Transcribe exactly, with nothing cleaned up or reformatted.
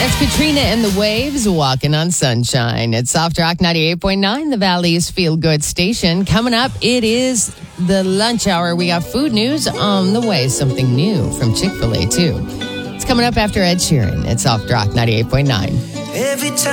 That's Katrina and the Waves, Walking on Sunshine. It's Soft Rock ninety-eight point nine, the Valley's feel-good station. Coming up, it is the lunch hour. We got food news on the way. Something new from Chick-fil-A, too. It's coming up after Ed Sheeran. It's Soft Rock ninety-eight point nine. Every time